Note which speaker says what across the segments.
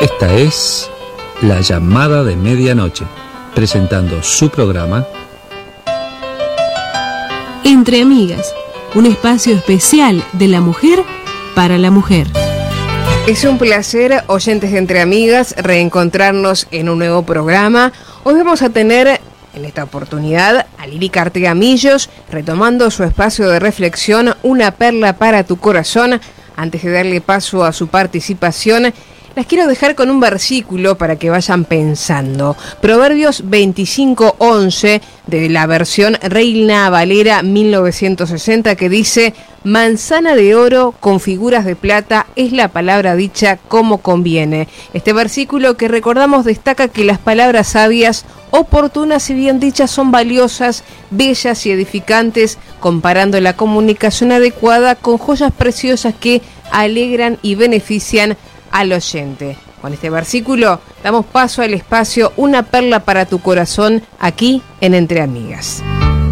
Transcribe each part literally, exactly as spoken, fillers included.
Speaker 1: Esta es La Llamada de Medianoche, presentando su programa
Speaker 2: Entre Amigas, un espacio especial de la mujer para la mujer.
Speaker 3: Es un placer, oyentes de Entre Amigas, reencontrarnos en un nuevo programa. Hoy vamos a tener en esta oportunidad a Lili Cartea Millos, retomando su espacio de reflexión, Una perla para tu corazón. Antes de darle paso a su participación, las quiero dejar con un versículo para que vayan pensando. Proverbios veinticinco once, de la versión Reina Valera mil novecientos sesenta, que dice: manzana de oro con figuras de plata es la palabra dicha como conviene. Este versículo, que recordamos, destaca que las palabras sabias, oportunas y bien dichas son valiosas, bellas y edificantes, comparando la comunicación adecuada con joyas preciosas que alegran y benefician al oyente. Con este versículo damos paso al espacio Una perla para tu corazón, aquí en Entre Amigas.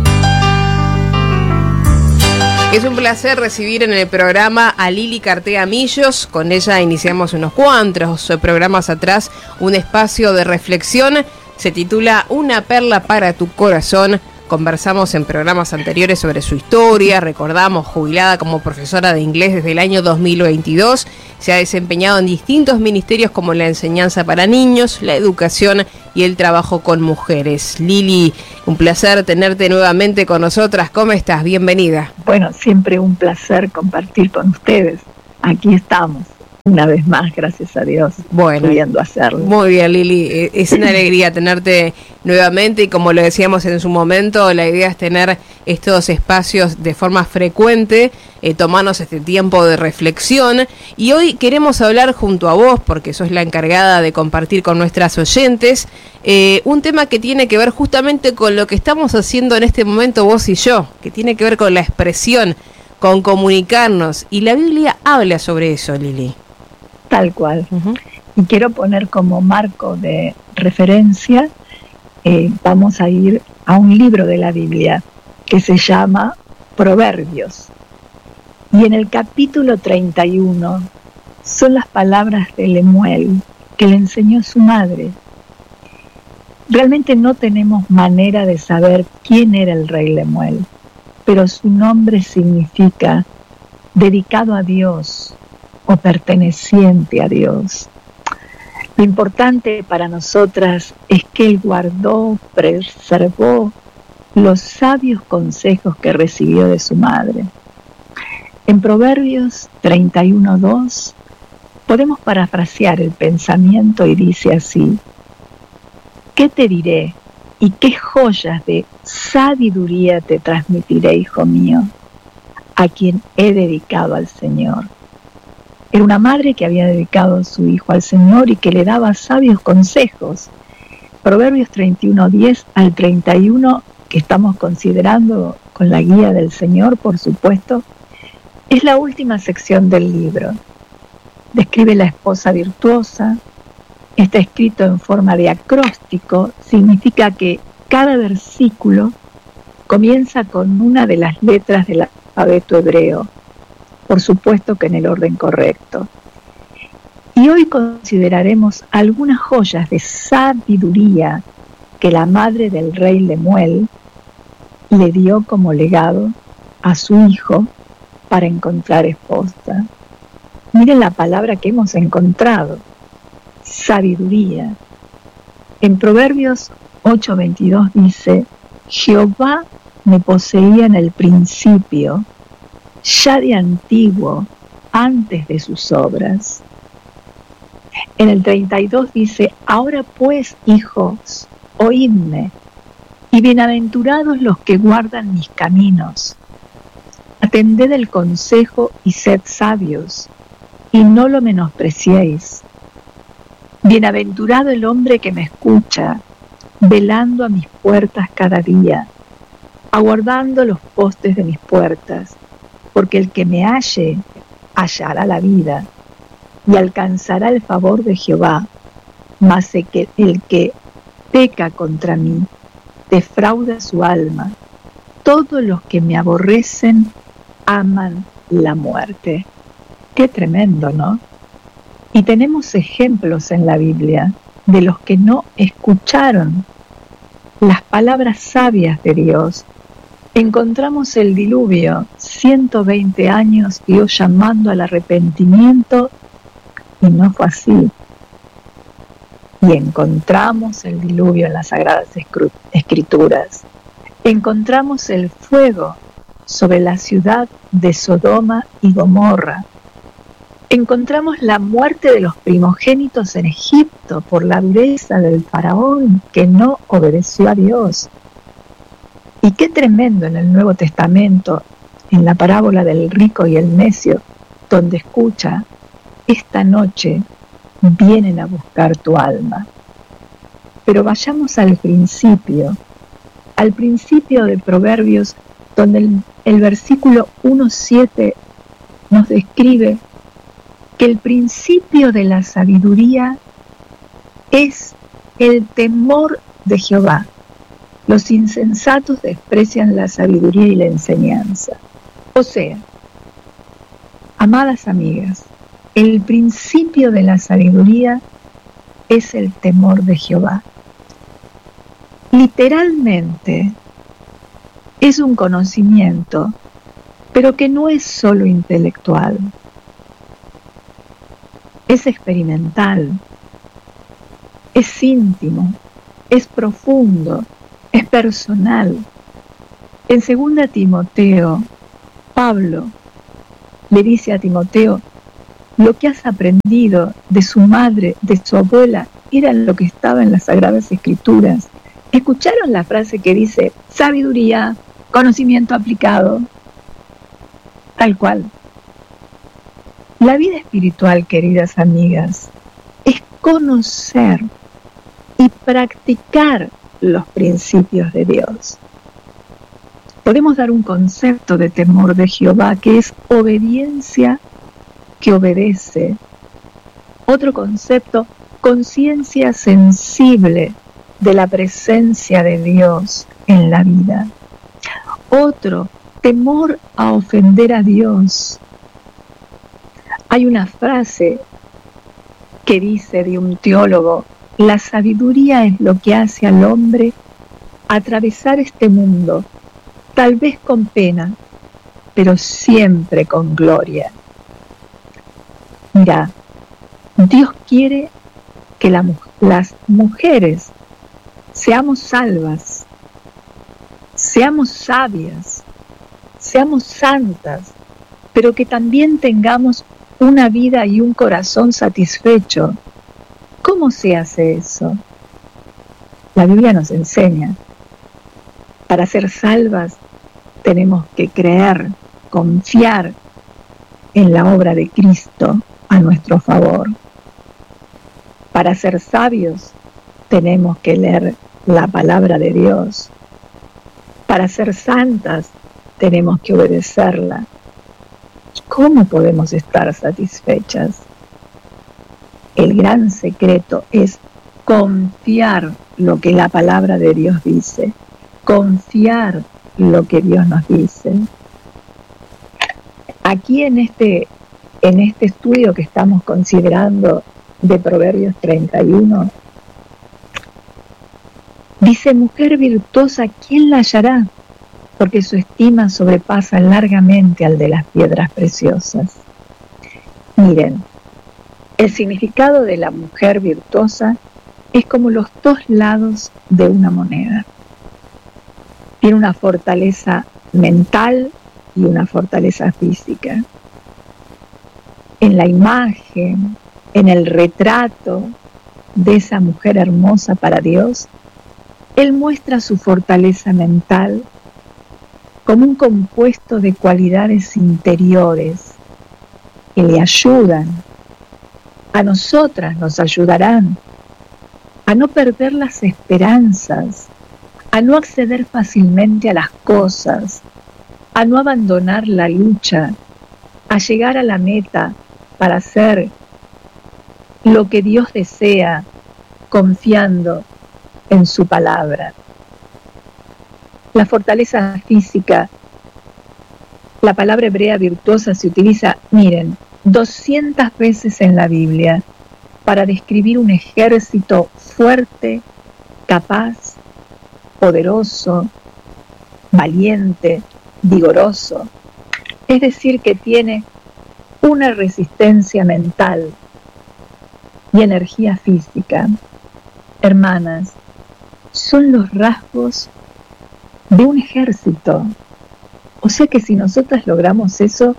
Speaker 3: Es un placer recibir en el programa a Lili Cartea Millos. Con ella iniciamos unos cuantos programas atrás un espacio de reflexión. Se titula Una perla para tu corazón. Conversamos en programas anteriores sobre su historia. Recordamos, jubilada como profesora de inglés desde el año dos mil veintidós. Se ha desempeñado en distintos ministerios como la enseñanza para niños, la educación y el trabajo con mujeres. Lili, un placer tenerte nuevamente con nosotras. ¿Cómo estás? Bienvenida.
Speaker 4: Bueno, siempre un placer compartir con ustedes. Aquí estamos. Una vez más, gracias a Dios, bueno, pudiendo hacerlo. Muy bien, Lili,
Speaker 3: es una alegría tenerte nuevamente, y como lo decíamos en su momento, la idea es tener estos espacios de forma frecuente, eh, tomarnos este tiempo de reflexión, y hoy queremos hablar junto a vos, porque sos la encargada de compartir con nuestras oyentes, eh, un tema que tiene que ver justamente con lo que estamos haciendo en este momento vos y yo, que tiene que ver con la expresión, con comunicarnos, y la Biblia habla sobre eso, Lili.
Speaker 4: Tal cual. Uh-huh. Y quiero poner como marco de referencia, eh, vamos a ir a un libro de la Biblia que se llama Proverbios. Y en el capítulo treinta y uno son las palabras de Lemuel que le enseñó su madre. Realmente no tenemos manera de saber quién era el rey Lemuel, pero su nombre significa dedicado a Dios o perteneciente a Dios. Lo importante para nosotras es que él guardó, preservó los sabios consejos que recibió de su madre. En Proverbios treinta y uno dos podemos parafrasear el pensamiento y dice así: ¿qué te diré y qué joyas de sabiduría te transmitiré, hijo mío, a quien he dedicado al Señor? Era una madre que había dedicado a su hijo al Señor y que le daba sabios consejos. Proverbios treinta y uno diez al treinta y uno, que estamos considerando con la guía del Señor, por supuesto, es la última sección del libro. Describe la esposa virtuosa. Está escrito en forma de acróstico. Significa que cada versículo comienza con una de las letras del alfabeto hebreo. Por supuesto que en el orden correcto. Y hoy consideraremos algunas joyas de sabiduría que la madre del rey Lemuel le dio como legado a su hijo para encontrar esposa. Miren la palabra que hemos encontrado: sabiduría. En Proverbios ocho veintidós dice: Jehová me poseía en el principio, ya de antiguo, antes de sus obras. En el treinta y dos dice: ahora pues, hijos, oídme, y bienaventurados los que guardan mis caminos. Atended el consejo y sed sabios, y no lo menospreciéis. Bienaventurado el hombre que me escucha, velando a mis puertas cada día, aguardando los postes de mis puertas, porque el que me halle hallará la vida y alcanzará el favor de Jehová, mas el que, el que peca contra mí defrauda su alma. Todos los que me aborrecen aman la muerte. Qué tremendo, ¿no? Y tenemos ejemplos en la Biblia de los que no escucharon las palabras sabias de Dios. Encontramos el diluvio, ciento veinte años Dios llamando al arrepentimiento, y no fue así. Y encontramos el diluvio en las Sagradas Escrituras. Encontramos el fuego sobre la ciudad de Sodoma y Gomorra. Encontramos la muerte de los primogénitos en Egipto por la dureza del faraón que no obedeció a Dios. Y qué tremendo en el Nuevo Testamento, en la parábola del rico y el necio, donde escucha: esta noche vienen a buscar tu alma. Pero vayamos al principio, al principio de Proverbios, donde el, el versículo uno siete nos describe que el principio de la sabiduría es el temor de Jehová. Los insensatos desprecian la sabiduría y la enseñanza. O sea, amadas amigas, el principio de la sabiduría es el temor de Jehová. Literalmente, es un conocimiento, pero que no es solo intelectual. Es experimental, es íntimo, es profundo, es personal. En segunda Timoteo, Pablo le dice a Timoteo: lo que has aprendido de su madre, de su abuela, era lo que estaba en las Sagradas Escrituras. ¿Escucharon la frase que dice sabiduría, conocimiento aplicado? Tal cual. La vida espiritual, queridas amigas, es conocer y practicar los principios de Dios. Podemos dar un concepto de temor de Jehová que es obediencia que obedece. Otro concepto, conciencia sensible de la presencia de Dios en la vida. Otro, temor a ofender a Dios. Hay una frase que dice de un teólogo: la sabiduría es lo que hace al hombre atravesar este mundo, tal vez con pena, pero siempre con gloria. Mira, Dios quiere que la, las mujeres seamos salvas, seamos sabias, seamos santas, pero que también tengamos una vida y un corazón satisfecho. ¿Cómo se hace eso? La Biblia nos enseña. Para ser salvas tenemos que creer, confiar en la obra de Cristo a nuestro favor. Para ser sabios tenemos que leer la palabra de Dios. Para ser santas tenemos que obedecerla. ¿Cómo podemos estar satisfechas? El gran secreto es confiar lo que la palabra de Dios dice, confiar lo que Dios nos dice. Aquí en este, en este estudio que estamos considerando de Proverbios treinta y uno, dice: mujer virtuosa, ¿quién la hallará? Porque su estima sobrepasa largamente al de las piedras preciosas. Miren, el significado de la mujer virtuosa es como los dos lados de una moneda. Tiene una fortaleza mental y una fortaleza física. En la imagen, en el retrato de esa mujer hermosa para Dios, Él muestra su fortaleza mental como un compuesto de cualidades interiores que le ayudan, a nosotras nos ayudarán a no perder las esperanzas, a no acceder fácilmente a las cosas, a no abandonar la lucha, a llegar a la meta para hacer lo que Dios desea, confiando en su palabra. La fortaleza física, la palabra hebrea virtuosa se utiliza, miren, doscientas veces en la Biblia, para describir un ejército fuerte, capaz, poderoso, valiente, vigoroso. Es decir, que tiene una resistencia mental y energía física. Hermanas, son los rasgos de un ejército. O sea que si nosotras logramos eso,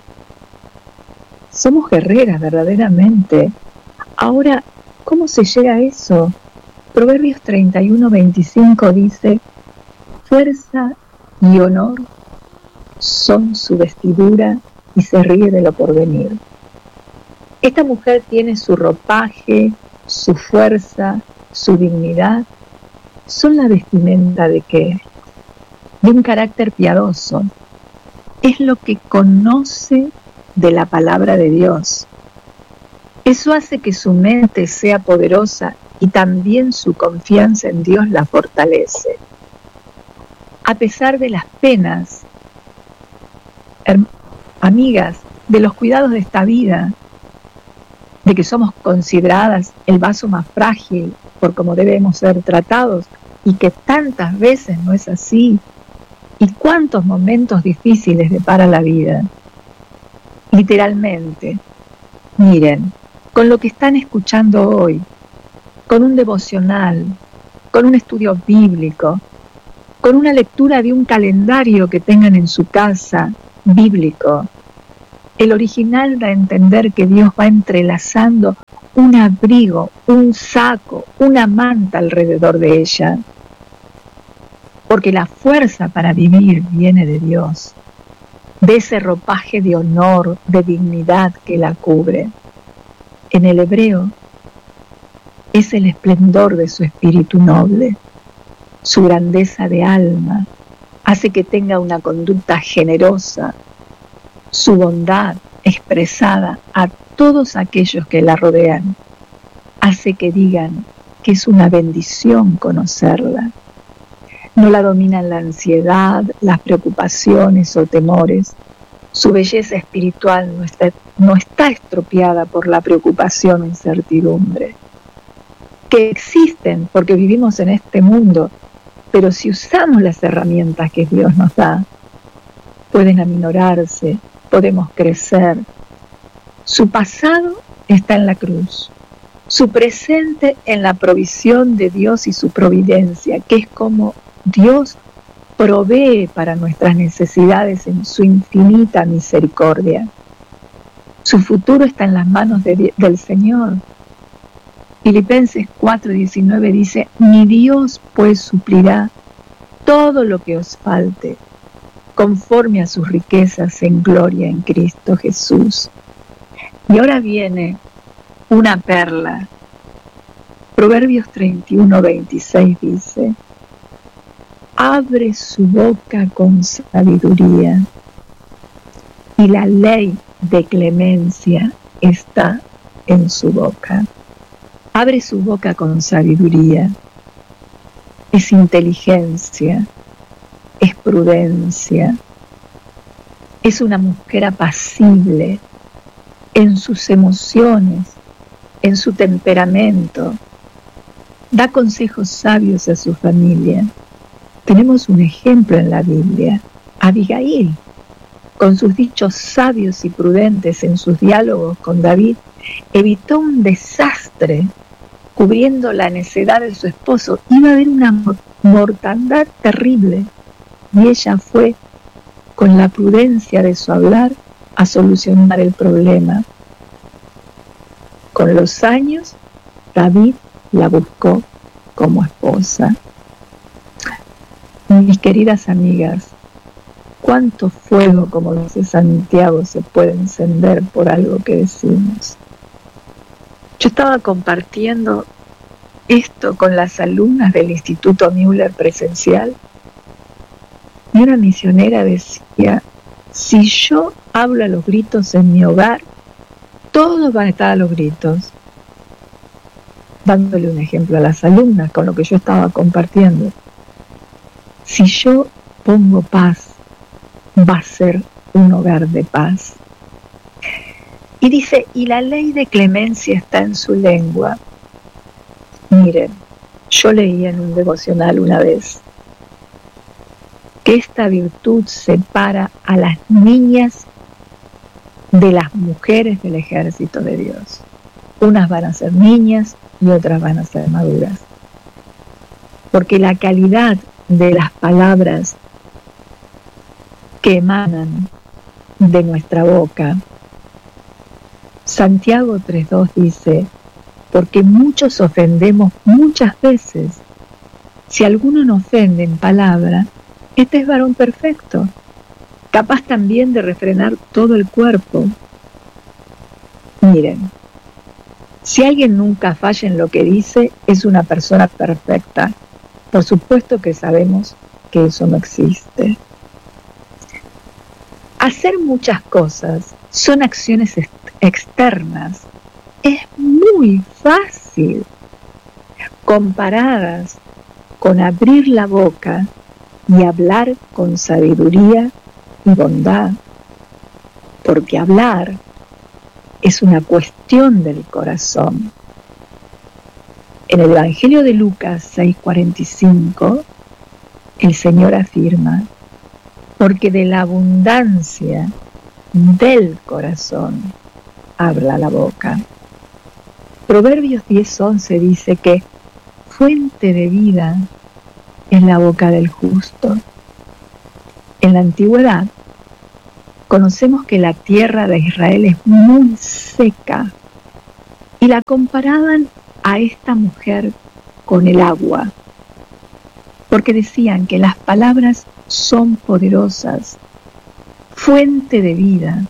Speaker 4: somos guerreras verdaderamente. Ahora, ¿cómo se llega a eso? Proverbios treinta y uno, veinticinco dice: fuerza y honor son su vestidura y se ríe de lo porvenir. Esta mujer tiene su ropaje, su fuerza, su dignidad. Son la vestimenta de qué? De un carácter piadoso. Es lo que conoce de la palabra de Dios. Eso hace que su mente sea poderosa y también su confianza en Dios la fortalece. A pesar de las penas, her- amigas, de los cuidados de esta vida, de que somos consideradas el vaso más frágil por cómo debemos ser tratados, y que tantas veces no es así, y cuántos momentos difíciles depara la vida. Literalmente, miren, con lo que están escuchando hoy, con un devocional, con un estudio bíblico, con una lectura de un calendario que tengan en su casa, bíblico, el original da a entender que Dios va entrelazando un abrigo, un saco, una manta alrededor de ella. Porque la fuerza para vivir viene de Dios, de ese ropaje de honor, de dignidad que la cubre. En el hebreo es el esplendor de su espíritu noble, su grandeza de alma, hace que tenga una conducta generosa, su bondad expresada a todos aquellos que la rodean, hace que digan que es una bendición conocerla. No la dominan la ansiedad, las preocupaciones o temores. Su belleza espiritual no está, no está estropeada por la preocupación o incertidumbre. Que existen porque vivimos en este mundo, pero si usamos las herramientas que Dios nos da, pueden aminorarse, podemos crecer. Su pasado está en la cruz, su presente en la provisión de Dios y su providencia, que es como Dios provee para nuestras necesidades en su infinita misericordia. Su futuro está en las manos de, del Señor. Filipenses cuatro diecinueve dice: mi Dios pues suplirá todo lo que os falte, conforme a sus riquezas en gloria en Cristo Jesús. Y ahora viene una perla. Proverbios treinta y uno, veintiséis dice: abre su boca con sabiduría, y la ley de clemencia está en su boca. Abre su boca con sabiduría. Es inteligencia, es prudencia, es una mujer apacible en sus emociones, en su temperamento. Da consejos sabios a su familia. Tenemos un ejemplo en la Biblia, Abigail, con sus dichos sabios y prudentes en sus diálogos con David, evitó un desastre cubriendo la necedad de su esposo. Iba a haber una mortandad terrible y ella fue, con la prudencia de su hablar, a solucionar el problema. Con los años, David la buscó como esposa. Mis queridas amigas, cuánto fuego, como dice Santiago, se puede encender por algo que decimos. Yo estaba compartiendo esto con las alumnas del Instituto Müller presencial y una misionera decía: si yo hablo a los gritos en mi hogar, todos van a estar a los gritos. Dándole un ejemplo a las alumnas con lo que yo estaba compartiendo. Si yo pongo paz, va a ser un hogar de paz. Y dice, y la ley de clemencia está en su lengua. Miren, yo leí en un devocional una vez que esta virtud separa a las niñas de las mujeres del ejército de Dios. Unas van a ser niñas y otras van a ser maduras. Porque la calidad de las palabras que emanan de nuestra boca, Santiago tres dos dice, porque muchos ofendemos muchas veces. Si alguno no ofende en palabra, este es varón perfecto, capaz también de refrenar todo el cuerpo. Miren, si alguien nunca falla en lo que dice, es una persona perfecta. Por supuesto que sabemos que eso no existe. Hacer muchas cosas son acciones ex- externas. Es muy fácil, comparadas con abrir la boca y hablar con sabiduría y bondad, porque hablar es una cuestión del corazón. En el Evangelio de Lucas seis cuarenta y cinco, el Señor afirma, porque de la abundancia del corazón habla la boca. Proverbios diez once dice que fuente de vida es la boca del justo. En la antigüedad, conocemos que la tierra de Israel es muy seca y la comparaban a esta mujer con el agua, porque decían que las palabras son poderosas, fuente de vida.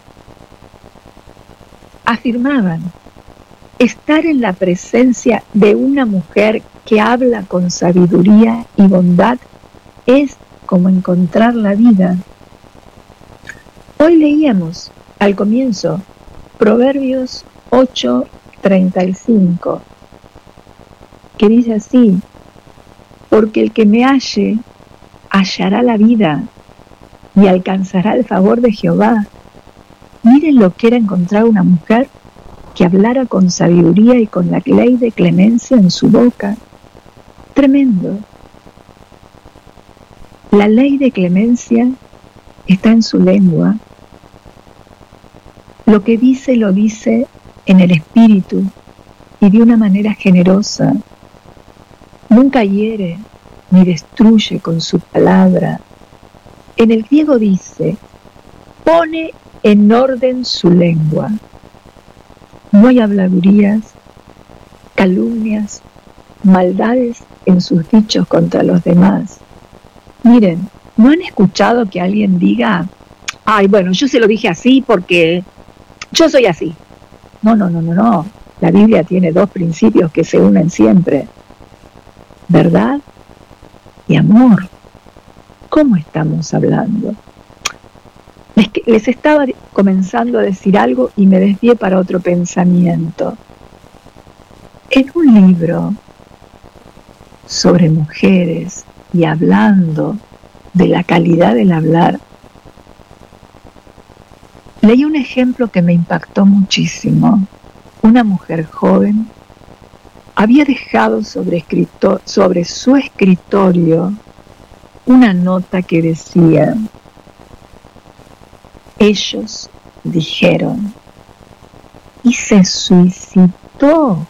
Speaker 4: Afirmaban, estar en la presencia de una mujer que habla con sabiduría y bondad es como encontrar la vida. Hoy leíamos al comienzo Proverbios ocho treinta y cinco, que dice así, porque el que me halle hallará la vida y alcanzará el favor de Jehová. Miren lo que era encontrar una mujer que hablara con sabiduría y con la ley de clemencia en su boca. Tremendo. La ley de clemencia está en su lengua. Lo que dice lo dice en el espíritu y de una manera generosa. Nunca hiere ni destruye con su palabra. En el griego dice, pone en orden su lengua. No hay habladurías, calumnias, maldades en sus dichos contra los demás. Miren, ¿no han escuchado que alguien diga, ay, bueno, yo se lo dije así porque yo soy así? No, no, no, no, no. La Biblia tiene dos principios que se unen siempre. ¿Verdad? Y amor. ¿Cómo estamos hablando? Les, les estaba comenzando a decir algo y me desvié para otro pensamiento. En un libro sobre mujeres y hablando de la calidad del hablar, leí un ejemplo que me impactó muchísimo. Una mujer joven había dejado sobre, escritor, sobre su escritorio una nota que decía, ellos dijeron, y se suicidó.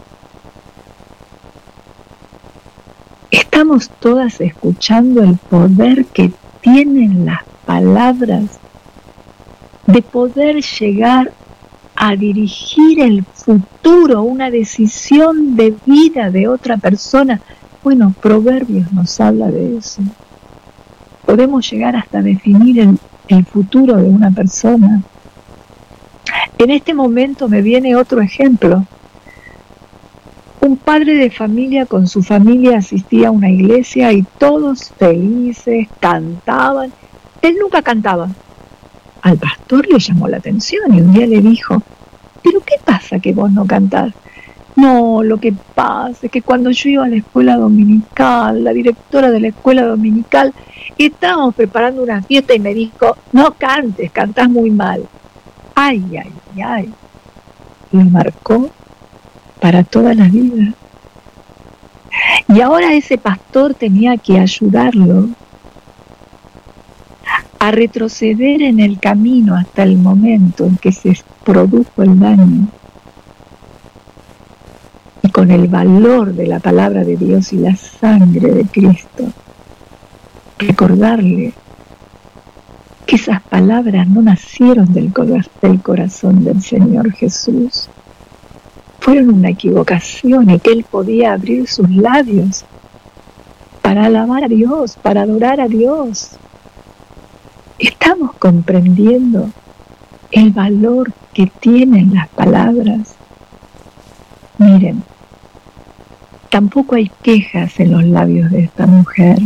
Speaker 4: Estamos todas escuchando el poder que tienen las palabras de poder llegar a dirigir el futuro, una decisión de vida de otra persona. Bueno, Proverbios nos habla de eso. Podemos llegar hasta definir el, el futuro de una persona. En este momento me viene otro ejemplo. Un padre de familia con su familia asistía a una iglesia y todos felices, cantaban. Él nunca cantaba. Al pastor le llamó la atención y un día le dijo, ¿pero qué pasa que vos no cantás? No, lo que pasa es que cuando yo iba a la escuela dominical, la directora de la escuela dominical, estábamos preparando una fiesta y me dijo, no cantes, cantás muy mal. Ay, ay, ay. lo marcó para toda la vida. Y ahora ese pastor tenía que ayudarlo a retroceder en el camino hasta el momento en que se produjo el daño. Y con el valor de la palabra de Dios y la sangre de Cristo, recordarle que esas palabras no nacieron del, del corazón del Señor Jesús. Fueron una equivocación y que Él podía abrir sus labios para alabar a Dios, para adorar a Dios. Estamos comprendiendo el valor que tienen las palabras. Miren, tampoco hay quejas en los labios de esta mujer.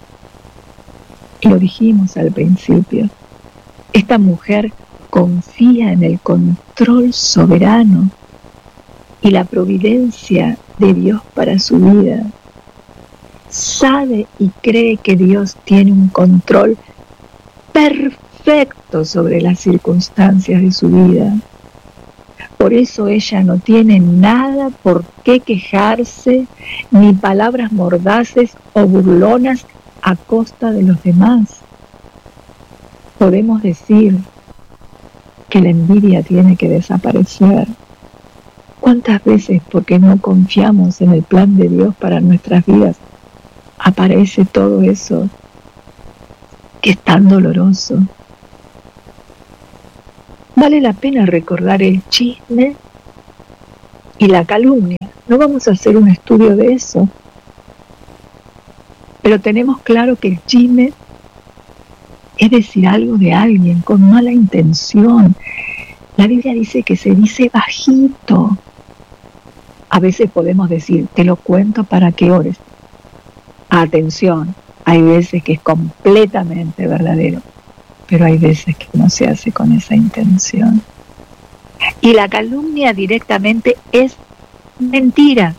Speaker 4: Lo dijimos al principio. Esta mujer confía en el control soberano y la providencia de Dios para su vida. Sabe y cree que Dios tiene un control perfecto sobre las circunstancias de su vida. Por eso ella no tiene nada por qué quejarse, ni palabras mordaces o burlonas a costa de los demás. Podemos decir que la envidia tiene que desaparecer. ¿Cuántas veces, porque no confiamos en el plan de Dios para nuestras vidas, aparece todo eso que es tan doloroso? Vale la pena recordar el chisme y la calumnia. No vamos a hacer un estudio de eso, pero tenemos claro que el chisme es decir algo de alguien con mala intención. La Biblia dice que se dice bajito. A veces podemos decir, te lo cuento para que ores. Atención, hay veces que es completamente verdadero, pero hay veces que no se hace con esa intención. Y la calumnia directamente es mentira.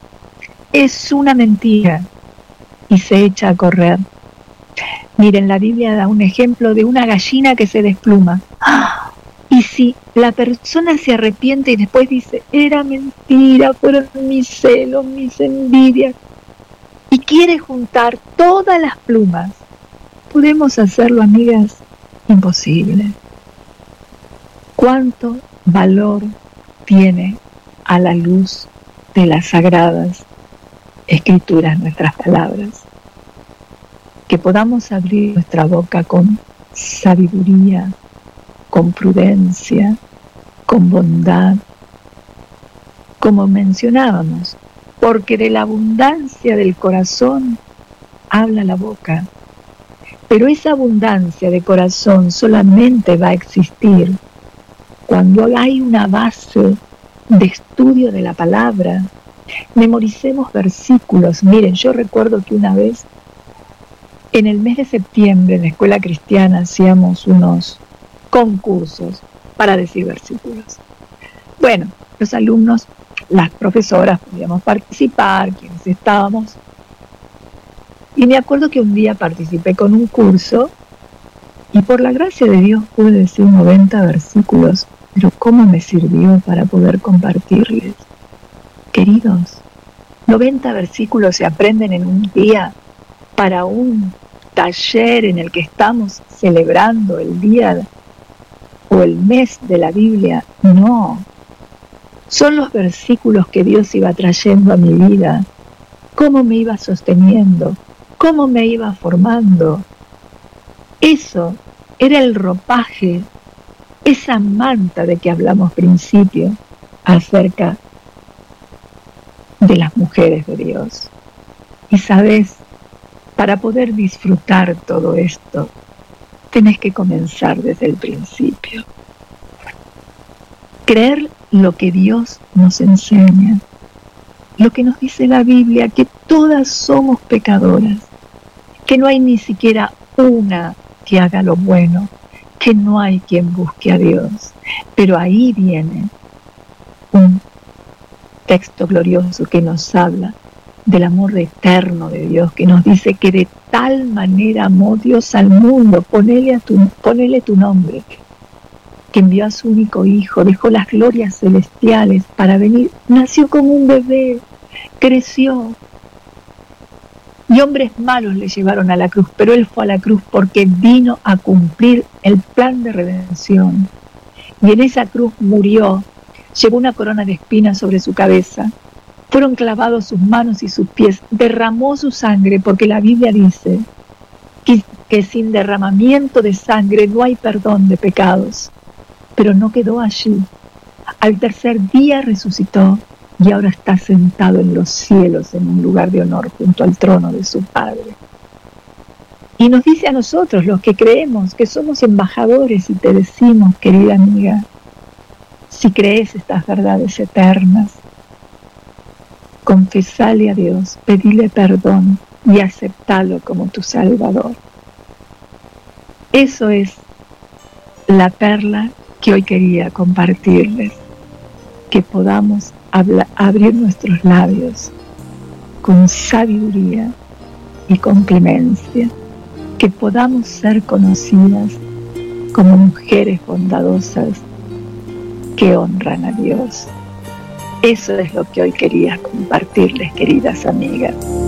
Speaker 4: Es una mentira y se echa a correr. Miren, la Biblia da un ejemplo de una gallina que se despluma. Y si la persona se arrepiente y después dice, era mentira, fueron mis celos, mis envidias, y quiere juntar todas las plumas, ¿podemos hacerlo, amigas? Imposible. ¿Cuánto valor tiene a la luz de las sagradas escrituras nuestras palabras? Que podamos abrir nuestra boca con sabiduría, con prudencia, con bondad, como mencionábamos, porque de la abundancia del corazón habla la boca. Pero esa abundancia de corazón solamente va a existir cuando hay una base de estudio de la palabra. Memoricemos versículos. Miren, yo recuerdo que una vez, en el mes de septiembre, en la escuela cristiana, hacíamos unos concursos para decir versículos. Bueno, los alumnos, las profesoras podíamos participar, quienes estábamos. Y me acuerdo que un día participé con un curso y por la gracia de Dios pude decir noventa versículos, pero ¿cómo me sirvió para poder compartirles? Queridos, noventa versículos se aprenden en un día para un taller en el que estamos celebrando el día o el mes de la Biblia. No, son los versículos que Dios iba trayendo a mi vida, cómo me iba sosteniendo, cómo me iba formando. Eso era el ropaje, esa manta de que hablamos al principio acerca de las mujeres de Dios. Y sabes, para poder disfrutar todo esto, tenés que comenzar desde el principio. Creer lo que Dios nos enseña, lo que nos dice la Biblia, que todas somos pecadoras, que no hay ni siquiera una que haga lo bueno, que no hay quien busque a Dios. Pero ahí viene un texto glorioso que nos habla del amor eterno de Dios, que nos dice que de tal manera amó Dios al mundo, ponele, a tu, ponele tu nombre, que envió a su único hijo, dejó las glorias celestiales para venir, nació como un bebé, creció. Y hombres malos le llevaron a la cruz, pero él fue a la cruz porque vino a cumplir el plan de redención. Y en esa cruz murió, llevó una corona de espinas sobre su cabeza, fueron clavados sus manos y sus pies, derramó su sangre, porque la Biblia dice que, que sin derramamiento de sangre no hay perdón de pecados. Pero no quedó allí. Al tercer día resucitó y ahora está sentado en los cielos en un lugar de honor junto al trono de su Padre. Y nos dice a nosotros, los que creemos, que somos embajadores, y te decimos, querida amiga, si crees estas verdades eternas, confesale a Dios, pedile perdón y aceptalo como tu Salvador. Eso es la perla que hoy quería compartirles, que podamos habla, abrir nuestros labios con sabiduría y con clemencia, que podamos ser conocidas como mujeres bondadosas que honran a Dios. Eso es lo que hoy quería compartirles, queridas amigas.